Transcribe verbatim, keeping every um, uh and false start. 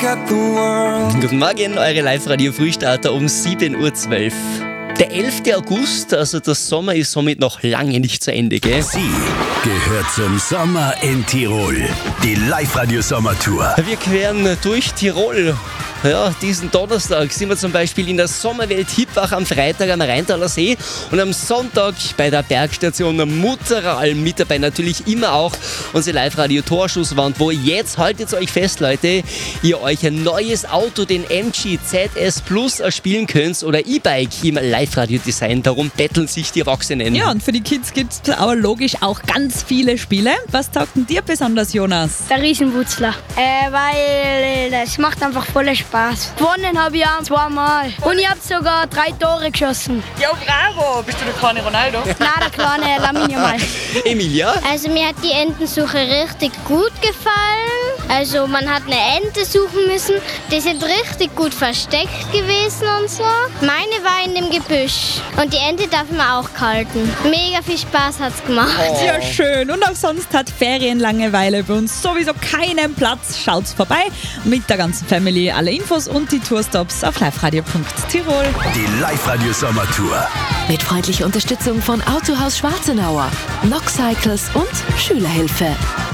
at the world. Guten Morgen, eure Live-Radio-Frühstarter um sieben Uhr zwölf. Der elfter August, also der Sommer ist somit noch lange nicht zu Ende, gell? Sie gehört zum Sommer in Tirol. Die Live-Radio-Sommertour. Wir queren durch Tirol. Ja, diesen Donnerstag sind wir zum Beispiel in der Sommerwelt Hippach, am Freitag am Rheintaler See und am Sonntag bei der Bergstation Mutteral. Mit dabei natürlich immer auch unsere Live-Radio-Torschusswand, wo jetzt, haltet euch fest, Leute, ihr euch ein neues Auto, den M G Z S Plus, erspielen könnt oder E-Bike im Live-Radio-Design. Darum betteln sich die Erwachsenen. Ja, und für die Kids gibt es aber logisch auch ganz viele Spiele. Was taugt denn dir besonders, Jonas? Der Riesenwurzler. Äh, weil das macht einfach voll Spaß. Gewonnen habe ich auch zweimal. Und ich habe sogar drei Tore geschossen. Ja, bravo! Bist du der kleine Ronaldo? Nein, der kleine Lamine Yamal. Emilia? Also mir hat die Entensuche richtig gut gefallen. Also man hat eine Ente suchen müssen. Die sind richtig gut versteckt gewesen und so. Meine war in dem Gebüsch. Und die Ente darf man auch halten. Mega viel Spaß hat's gemacht. Oh. Ja, schön. Und auch sonst hat Ferienlangeweile bei uns sowieso keinen Platz. Schaut's vorbei mit der ganzen Family. Alle Infos und die Tourstops auf liveradio punkt tirol. Die Live-Radio-Sommertour. Mit freundlicher Unterstützung von Autohaus Schwarzenauer, Nox Cycles und Schülerhilfe.